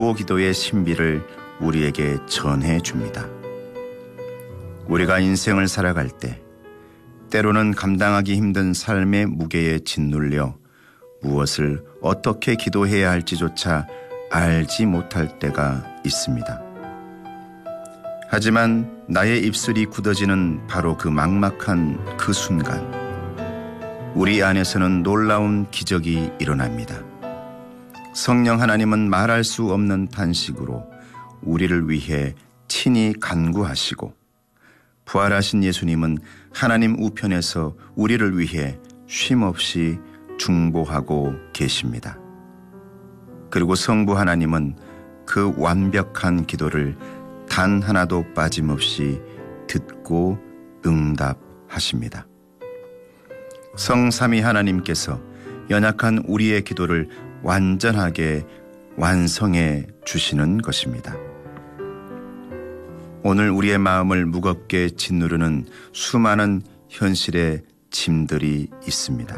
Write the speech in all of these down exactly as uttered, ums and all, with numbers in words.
기도의 신비를 우리에게 전해 줍니다. 우리가 인생을 살아갈 때 때로는 감당하기 힘든 삶의 무게에 짓눌려 무엇을 어떻게 기도해야 할지조차 알지 못할 때가 있습니다. 하지만 나의 입술이 굳어지는 바로 그 막막한 그 순간, 우리 안에서는 놀라운 기적이 일어납니다. 성령 하나님은 말할 수 없는 탄식으로 우리를 위해 친히 간구하시고, 부활하신 예수님은 하나님 우편에서 우리를 위해 쉼없이 중보하고 계십니다. 그리고 성부 하나님은 그 완벽한 기도를 단 하나도 빠짐없이 듣고 응답하십니다. 성삼위 하나님께서 연약한 우리의 기도를 완전하게 완성해 주시는 것입니다. 오늘 우리의 마음을 무겁게 짓누르는 수많은 현실의 짐들이 있습니다.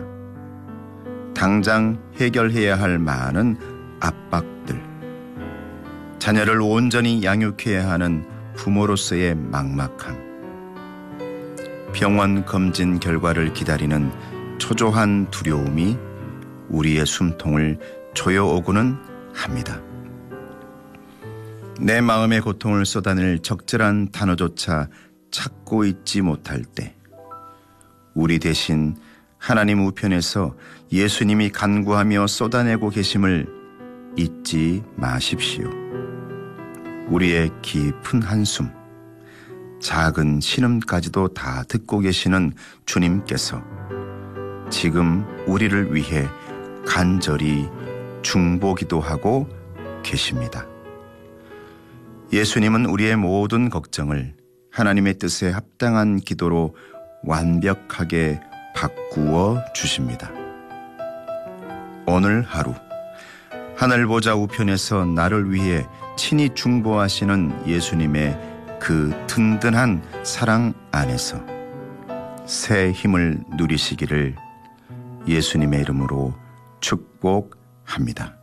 당장 해결해야 할 많은 압박들, 자녀를 온전히 양육해야 하는 부모로서의 막막함, 병원 검진 결과를 기다리는 초조한 두려움이 우리의 숨통을 조여오고는 합니다. 내 마음의 고통을 쏟아낼 적절한 단어조차 찾고 있지 못할 때, 우리 대신 하나님 우편에서 예수님이 간구하며 쏟아내고 계심을 잊지 마십시오. 우리의 깊은 한숨, 작은 신음까지도 다 듣고 계시는 주님께서 지금 우리를 위해 간절히 중보기도하고 계십니다. 예수님은 우리의 모든 걱정을 하나님의 뜻에 합당한 기도로 완벽하게 바꾸어 주십니다. 오늘 하루 하늘 보좌 우편에서 나를 위해 친히 중보하시는 예수님의 그 든든한 사랑 안에서 새 힘을 누리시기를 예수님의 이름으로 축복합니다.